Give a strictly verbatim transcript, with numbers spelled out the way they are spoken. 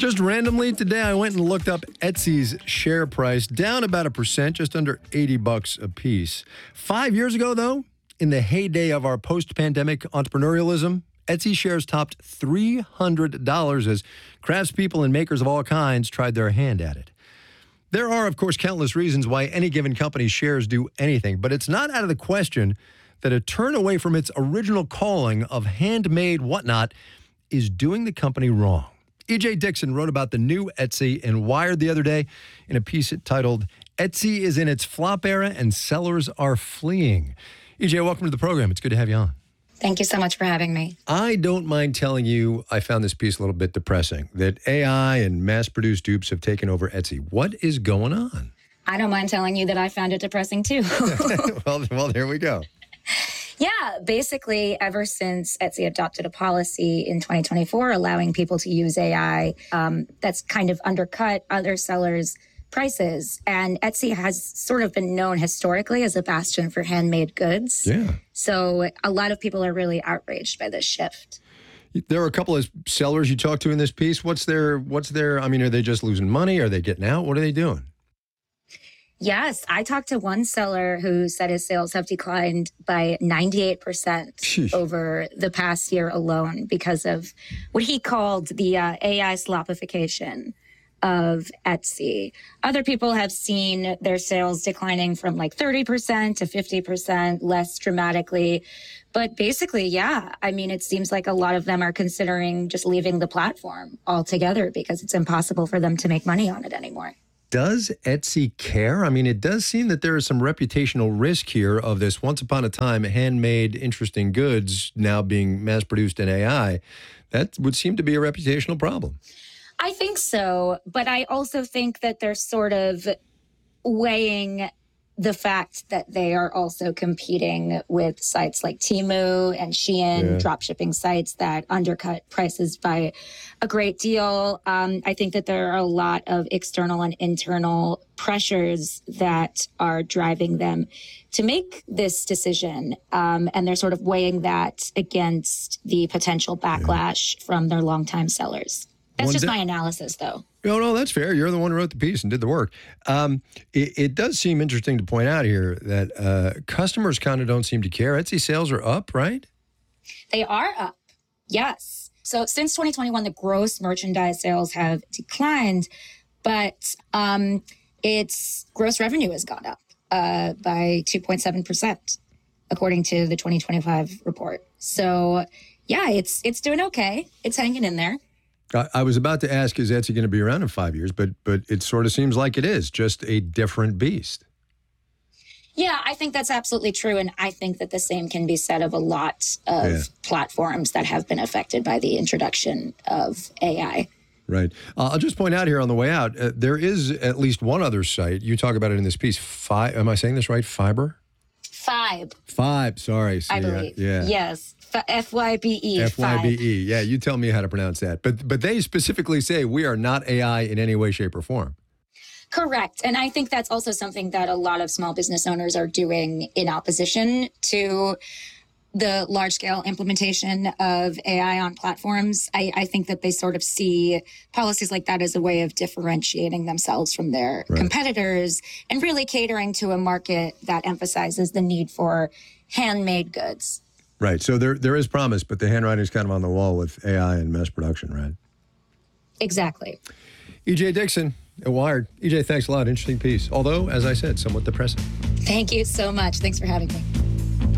Just randomly today, I went and looked up Etsy's share price, down about a percent, just under eighty bucks a piece. Five years ago, though, in the heyday of our post-pandemic entrepreneurialism, Etsy shares topped three hundred dollars as craftspeople and makers of all kinds tried their hand at it. There are, of course, countless reasons why any given company's shares do anything, but it's not out of the question that a turn away from its original calling of handmade whatnot is doing the company wrong. E J Dixon wrote about the new Etsy in Wired the other day in a piece titled, "Etsy is in its flop era and sellers are fleeing." E J, welcome to the program. It's good to have you on. Thank you so much for having me. I don't mind telling you I found this piece a little bit depressing, that A I and mass-produced dupes have taken over Etsy. What is going on? I don't mind telling you that I found it depressing, too. well, well, there we go. Yeah, basically, ever since Etsy adopted a policy in twenty twenty-four allowing people to use A I, um, that's kind of undercut other sellers' prices. And Etsy has sort of been known historically as a bastion for handmade goods. Yeah. So a lot of people are really outraged by this shift. There are a couple of sellers you talked to in this piece. What's their, what's their, I mean, are they just losing money? Are they getting out? What are they doing? Yes, I talked to one seller who said his sales have declined by ninety-eight percent Sheesh. over the past year alone because of what he called the uh, A I slopification of Etsy. Other people have seen their sales declining from like thirty percent to fifty percent, less dramatically. But basically, yeah, I mean, it seems like a lot of them are considering just leaving the platform altogether because it's impossible for them to make money on it anymore. Does Etsy care? I mean, it does seem that there is some reputational risk here of this once upon a time handmade, interesting goods now being mass-produced in A I. That would seem to be a reputational problem. I think so, but I also think that they're sort of weighing the fact that they are also competing with sites like Temu and Shein, yeah. dropshipping sites that undercut prices by a great deal. Um, I think that there are a lot of external and internal pressures that are driving them to make this decision. Um, and they're sort of weighing that against the potential backlash yeah. from their longtime sellers. That's One just di- my analysis, though. No, no, that's fair. You're the one who wrote the piece and did the work. Um, it, it does seem interesting to point out here that uh, customers kind of don't seem to care. Etsy sales are up, right? They are up, yes. So since twenty twenty-one, the gross merchandise sales have declined, but um, its gross revenue has gone up uh, by two point seven percent, according to the twenty twenty-five report. So, yeah, it's it's doing okay. It's hanging in there. I was about to ask, is Etsy going to be around in five years? But but it sort of seems like it is, just a different beast. Yeah, I think that's absolutely true. And I think that the same can be said of a lot of yeah. platforms that have been affected by the introduction of A I. Right. Uh, I'll just point out here on the way out, uh, there is at least one other site. You talk about it in this piece. Fi- Am I saying this right? Fiber? Fibe. Fibe, sorry. See, I believe. Uh, yeah. Yes. F Y B E. F Y B E. Yeah, you tell me how to pronounce that. But but they specifically say we are not A I in any way, shape, or form. Correct. And I think that's also something that a lot of small business owners are doing in opposition to the large-scale implementation of A I on platforms. I, I think that they sort of see policies like that as a way of differentiating themselves from their right. competitors and really catering to a market that emphasizes the need for handmade goods. Right. So there there is promise, but the handwriting is kind of on the wall with A I and mass production, right? Exactly. E J Dixon at Wired. E J, thanks a lot. Interesting piece. Although, as I said, somewhat depressing. Thank you so much. Thanks for having me.